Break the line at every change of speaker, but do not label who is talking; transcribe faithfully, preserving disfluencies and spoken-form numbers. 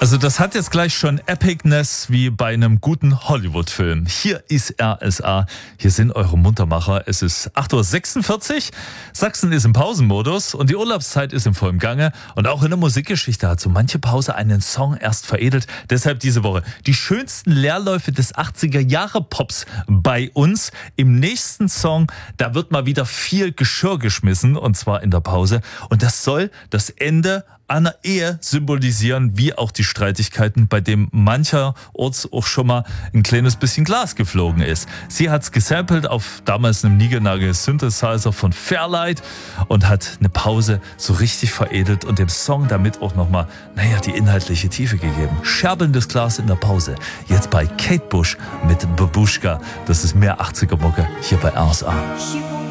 Also das hat jetzt gleich schon Epicness wie bei einem guten Hollywood-Film. Hier ist R S A, hier sind eure Muntermacher. Es ist acht Uhr sechsundvierzig, Sachsen ist im Pausenmodus und die Urlaubszeit ist im vollen Gange. Und auch in der Musikgeschichte hat so manche Pause einen Song erst veredelt. Deshalb diese Woche die schönsten Leerläufe des achtziger-Jahre-Pops bei uns. Im nächsten Song, da wird mal wieder viel Geschirr geschmissen und zwar in der Pause. Und das soll das Ende einer Ehe symbolisieren, wie auch die Streitigkeiten, bei dem mancherorts auch schon mal ein kleines bisschen Glas geflogen ist. Sie hat's gesampelt auf damals einem niegelnagel Synthesizer von Fairlight und hat eine Pause so richtig veredelt und dem Song damit auch nochmal, naja, die inhaltliche Tiefe gegeben. Scherbelndes Glas in der Pause. Jetzt bei Kate Bush mit Babushka. Das ist mehr achtziger-Mucke hier bei R S A.